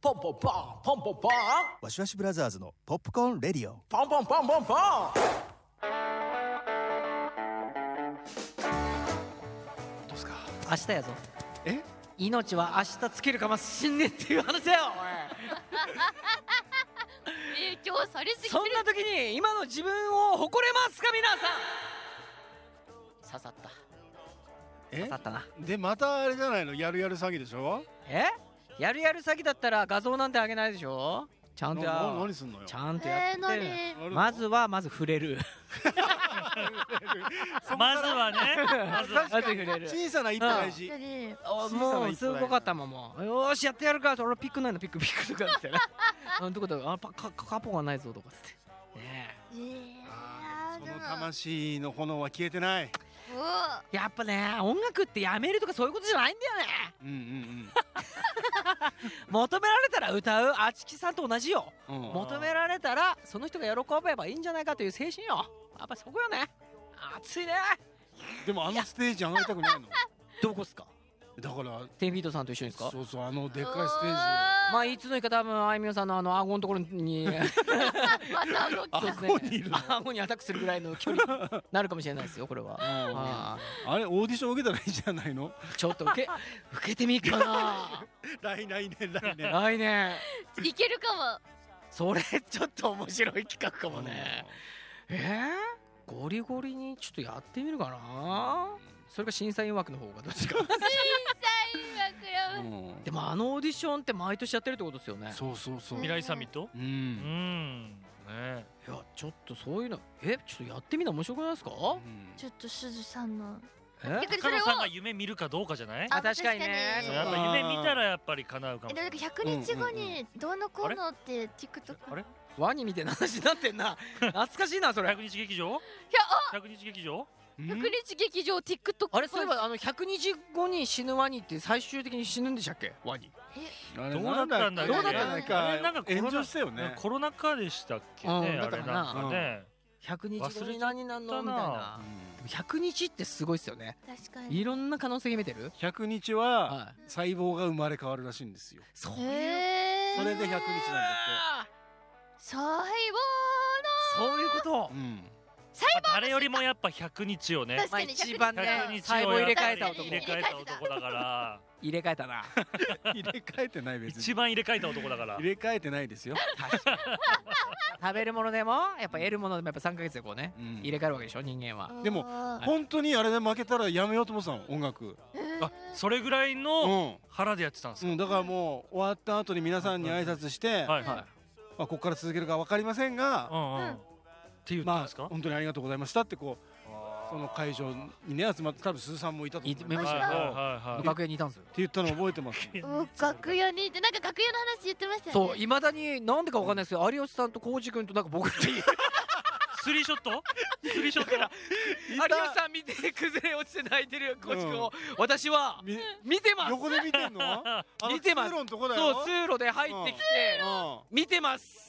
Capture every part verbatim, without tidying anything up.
ポンポンポンポンポンポンわしわしブラザーズのポップコーンレディオ。 ポンポンポンポンポン。 どうすか。 明日やぞ。 え？ 命は明日つけるかもしんねえっていう話だよ。 影響されすぎてる。 そんな時に今の自分を誇れますか皆さん。刺さった。 え刺さったな。 でまたあれじゃないの、やるやる詐欺でしょ。 え？やるやる詐欺だったら画像なんてあげないでしょ。ちゃんとやなな何すんのよ。 ちゃんとやえー、 って何？ まずはまず触れる。 まずはね、まずはまず触れる。 小さな一歩大事。 何？ あ小さなもう一歩大事すごかったもん。もうよーしやってやるから俺ピックないのピックピックとかってね。あどこだあパカカポがないぞとかってねえー、 その魂の炎は消えてない。 うえ。やっぱね音楽ってやめるとかそういうことじゃないんだよね。 うんうん求められたら歌うあちきさんと同じよ。 うん。うん求められたらその人が喜べばいいんじゃないかという精神よ。やっぱそこよね。熱いね。 でもあのステージ上がりたくないの。 どこっすか。 だからテンビートさんと一緒にですか。 そうそう、あのでっかいステージ。 まあいつの日か多分あいみょんさんのあの顎のところにまたあのそうですね顎にいるの顎にアタックするぐらいの距離になるかもしれないですよこれは。ああれオーディション受けたらいいじゃないの。 ーちょっと受け受けてみっかな。 来来年来年。 来年いけるかも。 それちょっと面白い企画かもね。えー、ゴリゴリにちょっとやってみるかな。それか審査員枠の方がどっちか。 うんでもあのオーディションって毎年やってるってことですよね。 そうそうそう。 未来サミット。 う。 うんん。ね。 いやちょっとそういうのえちょっとやってみたら面白くないですか。 うんちょっとすずさんのえ逆にそれを高野さんが夢見るかどうかじゃない。 あ確かにね確かにやっぱ夢見たらやっぱり叶うかもえでもなんかひゃくにちごにどうのこうのって TikTok あれワニみたいな話になってんな。懐かしいなそれ。 百日劇場。 いや百日劇場。 うんひゃくにち劇場 TikTok あれそういえばあのひゃくにちごに死ぬワニって最終的に死ぬんでしたっけワニ。 あれどうだったんだっけどうだったんだっあけ。 れなんかコロナ炎上したよね。 コロナ禍でしたっけうんね。あだからなれなんかね。 ひゃくにちごに何になんのみたいな。 うんでもひゃくにちってすごいっすよね。 確かにいろんな可能性秘めてる。 ひゃくにちははい細胞が生まれ変わるらしいんですよ。 そういうへーそれでひゃくにちなんだっ細胞そういうことて。う。ん。 誰よりもやっぱ百日をね。 確かにまあ一番ね百日細胞入れ替えた男入れ替えた男だから。 入れ替えたな。 入れ替えてない別に。 一番入れ替えた男だから入。れ替えてないですよ。 食べるものでもやっぱ得るものでもやっぱさんかげつでこうねうん入れ替えるわけでしょ人間は。 でもあー本当にあれで負けたらやめようと思ってたの音楽。 あ、それぐらいうのん。 腹でやってたんですか。 うん、だからもう終わった後に皆さんに挨拶して、 はいはい。 まあここから続けるか分かりませんが、 うんうん。って言ったんまあですか。 本当にありがとうございましたってこうその会場にね集まって多分鈴さんもいたと思うんだけどいましたよはいはいはいはい。 楽屋にいたんですよ。 って言ったの覚えてます。 うん楽屋にいてなんか楽屋の話言ってましたよね。 そういまだになんでかわかんないですけど有吉さんと浩司君となんか僕らにスリーショット。スリーショット。 有吉さん見て崩れ落ちて泣いてる浩司君を私はみ見てます。 横で見てんの？あの見てます通路のとこだそうよ。 通路で入ってきてうん見てます。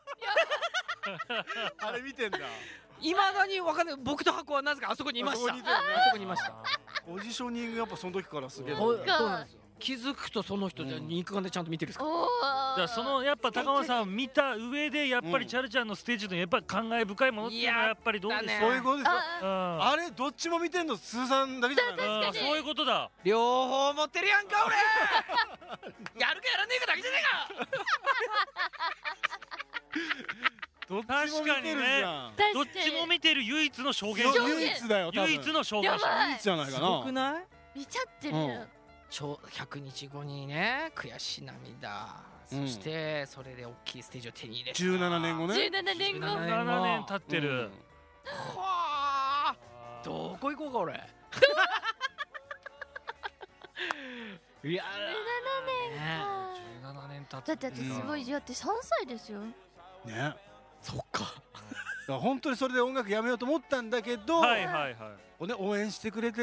あれ見てんだ。 いまだにわかんない僕と箱はなぜかあそこにいました。ああそこにいたよねそこにいました。 ポジショニングやっぱその時からすげえ。 ほそうかなんですよ。気づくとその人じゃうん肉眼でちゃんと見てるんですか。 おーじゃあそのやっぱ高野さん見た上でやっぱりチャルちゃんのステージのやっぱり感慨深いものっていうのはやっぱりどうでしょう。 そういうことですよ。 あうん。 あれどっちも見てんの鈴さんだけじゃないの？ うんそういうことだ。 両方持ってるやんか俺。やるかやらねえかだけじゃねえか。 どっちも見てるじゃん。 確かにどっちも見てる唯一の証言そう者。 唯一だよ。多分唯一の証言者。 やばい唯一じゃないすかな。 ごくない。 見ちゃってるうんよ。 ちょひゃくにちごにね悔しい涙、 うんそしてそれで大きいステージを手に入れたじゅうななねんごね。 じゅうななねんご。 じゅうななななねん経ってる。 はあどこ行こうか俺。いやじゅうななねんか。 じゅうななねん経ってだって私すごいだってさんさいですよ。 ね。だかそっか。 ら本当にそれで音楽やめようと思ったんだけど、 はいはいはい。 ね応援してくれて